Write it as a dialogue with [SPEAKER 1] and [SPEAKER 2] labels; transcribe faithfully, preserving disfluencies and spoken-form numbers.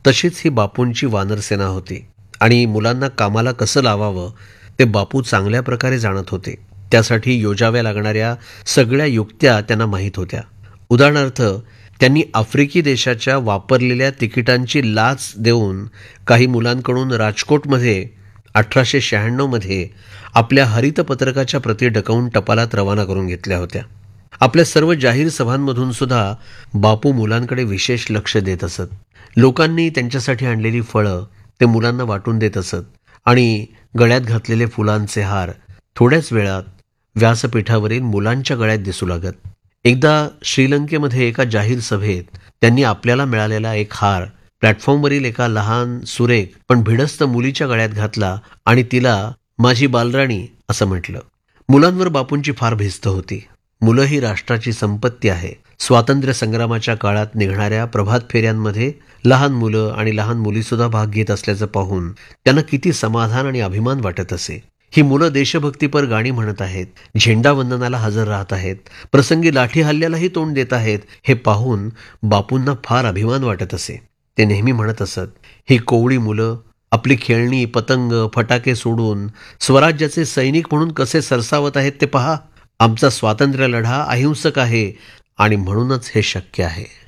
[SPEAKER 1] तशीच ही बापूंची वानरसेना होती आणि मुलांना कामाला कसं लावावं ते बापू चांगल्या प्रकारे जाणत होते. त्यासाठी योजाव्या लागणाऱ्या सगळ्या युक्त्या त्यांना माहीत होत्या. उदाहरणार्थ, त्यांनी आफ्रिकी देशाच्या वापरलेल्या तिकिटांची लाच देऊन काही मुलांकडून राजकोटमध्ये अठराशे शहाण्णव मध्ये आपल्या हरित पत्रकाच्या प्रती डकवून टपालात रवाना करून घेतल्या होत्या. आपल्या सर्व जाहीर सभांमधून सुद्धा बापू मुलांकडे विशेष लक्ष देत असत. लोकांनी त्यांच्यासाठी आणलेली फळं ते मुलांना वाटून देत असत आणि गळ्यात घातलेले फुलांचे हार थोड्याच वेळात व्यासपीठावरील मुलांच्या गळ्यात दिसू लागत. एकदा श्रीलंकेमध्ये एका जाहीर सभेत त्यांनी आपल्याला मिळालेला एक हार प्लॅटफॉर्मवरील एका लहान सुरेख पण भिडस्त मुलीच्या गळ्यात घातला आणि तिला माझी बालराणी असं म्हटलं. मुलांवर बापूंची फार भिस्त होती. मुलं ही राष्ट्राची संपत्ती आहे. स्वातंत्र्य संग्रामाच्या काळात निघणाऱ्या प्रभात फेऱ्यांमध्ये लहान मुलं आणि लहान मुलीसुद्धा भाग घेत असल्याचं पाहून त्यांना किती समाधान आणि अभिमान वाटत असे. ही मुलं देशभक्तीपर गाणी म्हणत आहेत, झेंडावंदनाला हजर राहत आहेत, प्रसंगी लाठी हल्ल्यालाही तोंड देत आहेत, हे पाहून बापूंना फार अभिमान वाटत असे. ते नेहमी म्हणत असत, ही कोवळी मुलं आपली खेळणी, पतंग, फटाके सोडून स्वराज्याचे सैनिक म्हणून कसे सरसावत आहेत ते पहा. आमचा स्वातंत्र्य लढा अहिंसक आहे आणि म्हणूनच हे शक्य आहे.